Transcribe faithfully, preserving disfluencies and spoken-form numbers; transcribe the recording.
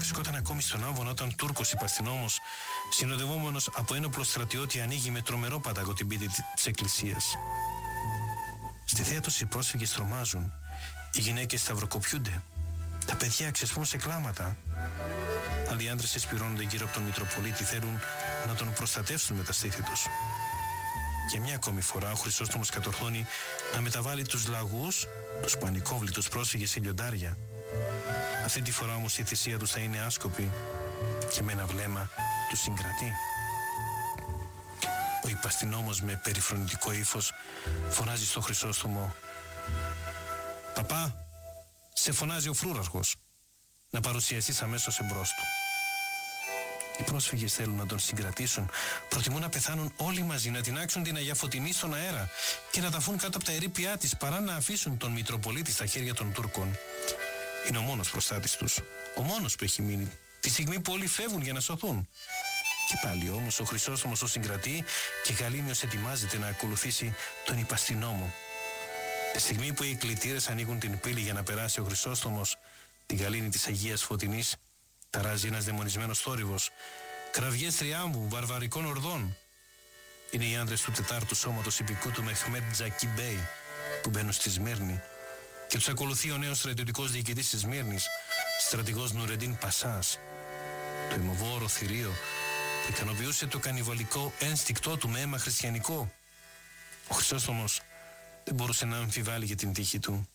βρισκόταν ακόμη στον άμβονα όταν Τούρκος υπαστυνόμος, συνοδευόμενος από ένοπλο στρατιώτη, ανοίγει με τρομερό παταγό την πίτη της εκκλησίας. Στη θέα τους οι πρόσφυγες τρομάζουν, οι γυναίκες σταυροκοπιούνται, τα παιδιά ξεσπούν σε κλάματα. Άλλοι άντρες εσπυρώνονται γύρω από τον Μητροπολίτη, θέλουν να τον προστατεύσουν με τα στήθη τους. Και μια ακόμη φορά ο Χρυσόστομος κατορθώνει να μεταβάλει τους λαγούς, τους πανικόβλητους πρόσφυγες σε λιοντάρια. Αυτή τη φορά όμως η θυσία τους θα είναι άσκοπη και με ένα βλέμμα τους συγκρατεί. Ο υπαστυνόμος με περιφρονητικό ύφος φωνάζει στο Χρυσόστομο: «Παπά, σε φωνάζει ο φρούραρχος, να παρουσιαστείς αμέσως εμπρός του». Οι πρόσφυγες θέλουν να τον συγκρατήσουν, προτιμούν να πεθάνουν όλοι μαζί, να τεινάξουν την Αγία Φωτεινή στον αέρα και να ταφούν κάτω από τα ερείπια της, παρά να αφήσουν τον Μητροπολίτη στα χέρια των Τούρκων. Είναι ο μόνος προστάτης τους, ο μόνος που έχει μείνει, τη στιγμή που όλοι φεύγουν για να σωθούν. Και πάλι όμως ο Χρυσόστομος ο συγκρατεί και γαλήνιος ετοιμάζεται να ακολουθήσει τον υπαστυνόμο. Τη στιγμή που οι κλητήρες ανοίγουν την πύλη για να περάσει ο Χρυσόστομος, τη γαλήνη της Αγίας Φωτεινής ταράζει ένας δαιμονισμένος θόρυβος, κραυγές τριάμβου, βαρβαρικών ορδών. Είναι οι άντρες του τετάρτου σώματος υπηκού του Μεχμέτ Τζακί Μπέι που μπαίνουν στη Σμύρνη και τους ακολουθεί ο νέος στρατιωτικός διοικητής της Σμύρνης, στρατηγός Νουρεντίν Πασάς. Το αιμοβόρο θηρίο που ικανοποιούσε το κανιβαλικό ένστικτό του με αίμα χριστιανικό. Ο Χρυσόστομος δεν μπορούσε να αμφιβάλλει για την τύχη του.